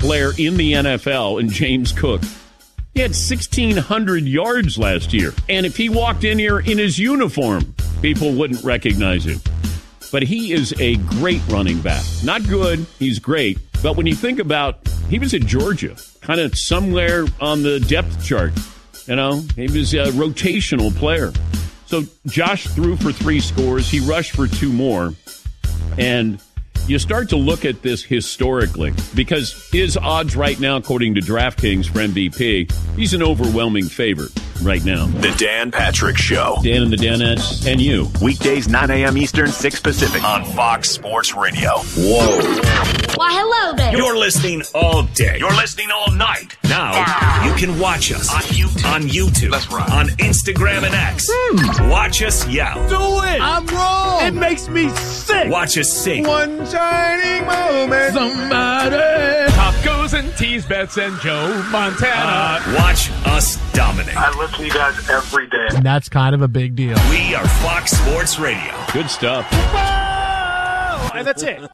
player in the NFL in James Cook. He had 1,600 yards last year. And if he walked in here in his uniform, people wouldn't recognize him. But he is a great running back. Not good, he's great. But when you think about, he was at Georgia, kind of somewhere on the depth chart. You know, he was a rotational player. So Josh threw for 3 scores. He rushed for 2 more. And you start to look at this historically because his odds right now, according to DraftKings for MVP, he's an overwhelming favorite right now. The Dan Patrick Show. Dan and the Danettes and you. Weekdays 9 a.m. Eastern, 6 Pacific on Fox Sports Radio. Whoa. Why, hello there. You're listening all day. You're listening all night. Now, you can watch us on YouTube. That's right. On Instagram and X. Watch us yell. Do it. I'm wrong. It makes me sick. Watch us sing. One shining moment. Somebody. Pop goes and tease Bets and Joe Montana. Watch us dominate. I listen to you guys every day. And that's kind of a big deal. We are Fox Sports Radio. Good stuff. And that's it.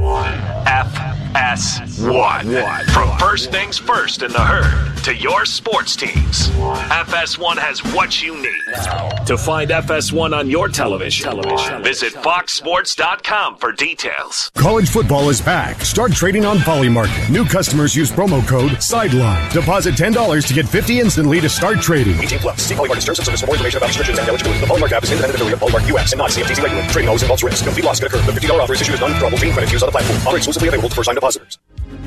FS1. From first things first in the herd to your sports teams, FS1 has what you need. To find FS1 on your television, visit foxsports.com for details. College football is back. Start trading on Polymarket. New customers use promo code SIDELINE. Deposit $10 to get $50 instantly to start trading. 18+. See Polymarket terms and service for more information about restrictions and eligibility. The Polymarket app is independent affiliate of Polymarket US and not CFTC regulated. Trading always involves risk. Complete loss could occur. The $50 offer is issued as non-withdrawable team credit used on the platform. Offer exclusively available to first-time depositors.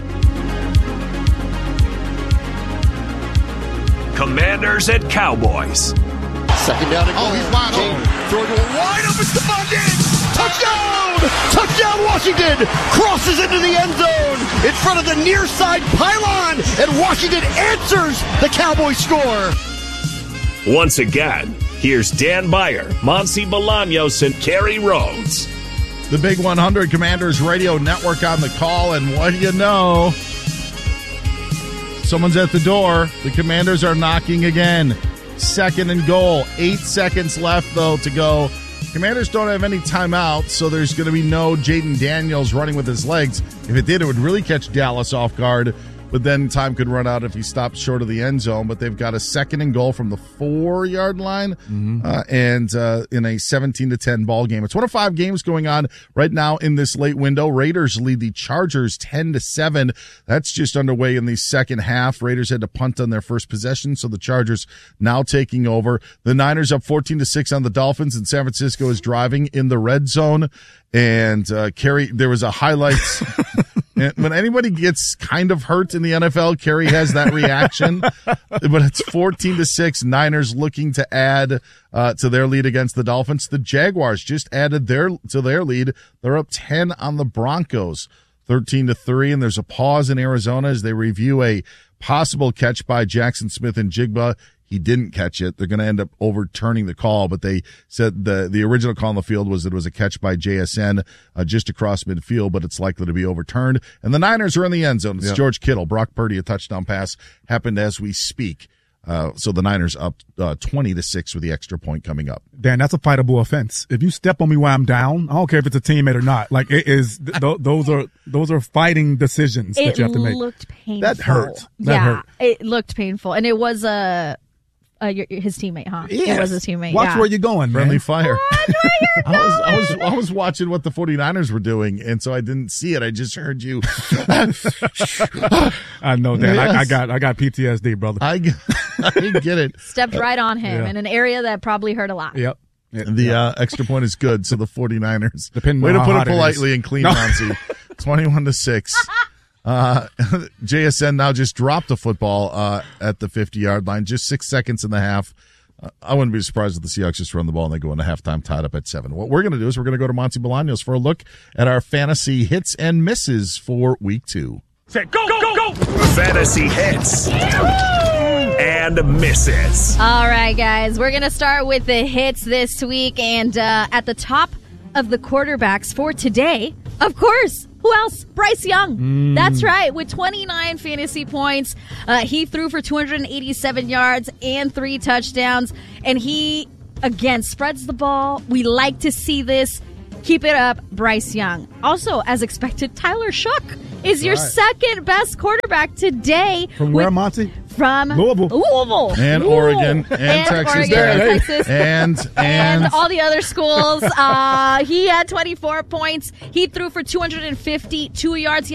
Commanders at Cowboys. Second down and goal. Oh, he's wide open. Throwing it wide open. Stephon Diggs. Touchdown! Touchdown, Washington. Crosses into the end zone in front of the near side pylon. And Washington answers the Cowboys score. Once again, here's Dan Beyer, Monty Bolaños, and Kerry Rhodes. The Big 100 Commanders Radio Network on the call, and what do you know? Someone's at the door. The Commanders are knocking again. Second and goal. 8 seconds left, though, to go. Commanders don't have any timeouts, so there's going to be no Jaden Daniels running with his legs. If it did, it would really catch Dallas off guard. But then time could run out if he stops short of the end zone. But they've got a second and goal from the 4-yard line, and in a 17-10 ball game. It's one of 5 games going on right now in this late window. Raiders lead the Chargers 10-7. That's just underway in the second half. Raiders had to punt on their first possession, so the Chargers now taking over. The Niners up 14-6 on the Dolphins, and San Francisco is driving in the red zone. And Kerry, there was a highlights. When anybody gets kind of hurt in the NFL, Kerry has that reaction. But it's 14-6. Niners looking to add to their lead against the Dolphins. The Jaguars just added to their lead. They're up 10 on the Broncos, 13-3. And there's a pause in Arizona as they review a possible catch by Jackson Smith and Jigba. He didn't catch it. They're going to end up overturning the call, but they said the original call on the field was that it was a catch by JSN just across midfield, but it's likely to be overturned. And the Niners are in the end zone. It's George Kittle. Brock Purdy, a touchdown pass, happened as we speak. So the Niners up 20-6 with the extra point coming up. Dan, that's a fightable offense. If you step on me while I'm down, I don't care if it's a teammate or not. Like it is, those are fighting decisions that you have to make. It looked painful. That hurt. That hurt. It looked painful, and it was his teammate, huh? Yes. It was his teammate. Watch where you're going, man. Friendly fire. I was watching what the 49ers were doing, and so I didn't see it. I just heard you. I know, Dan. Yes. I got PTSD, brother. I get it. Stepped right on him in an area that probably hurt a lot. Yep. The extra point is good, so the 49ers. Depending way on to how put hot it it politely is. and clean, Monty. 21-6. JSN now just dropped the football at the 50-yard line, just 6 seconds in the half. I wouldn't be surprised if the Seahawks just run the ball and they go into halftime tied up at 7. What we're going to do is we're going to go to Monty Bolaños for a look at our fantasy hits and misses for week 2. Say, go, go, go, go! Fantasy hits and misses. All right, guys, we're going to start with the hits this week. And at the top of the quarterbacks for today, of course, who else? Bryce Young. That's right. With 29 fantasy points, he threw for 287 yards and 3 touchdowns. And he, again, spreads the ball. We like to see this. Keep it up, Bryce Young. Also, as expected, Tyler Shook is your second best quarterback today. From where, Monty? From Louisville. And Oregon. And Texas Tech. And all the other schools. He had 24 points. He threw for 252 yards. He